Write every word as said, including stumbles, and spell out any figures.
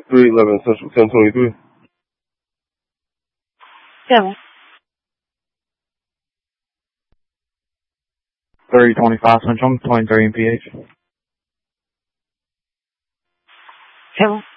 three eleven Central, ten twenty-three. Seven. thirty twenty-five Central, twenty-three M P H. Seven.